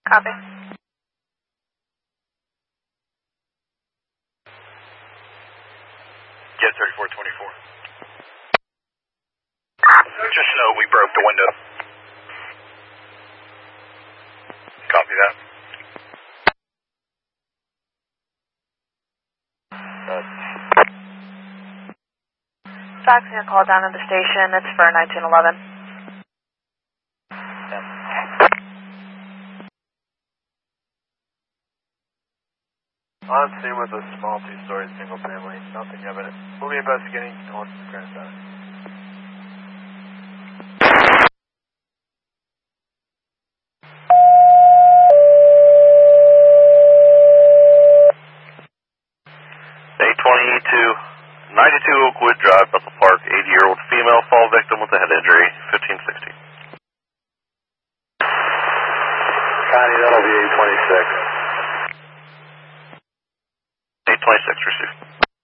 Copy. Jet 3424. Just know we broke the window. Copy that. Faxing a call down to the station. It's for 1911. On scene with a small two-story single family. Nothing evident. We'll be investigating north of Grand Center. A22, 92 Oakwood Drive, Bethel Park, 80-year-old female fall victim with a head injury, 1560. Connie, that'll be 826. 826 received.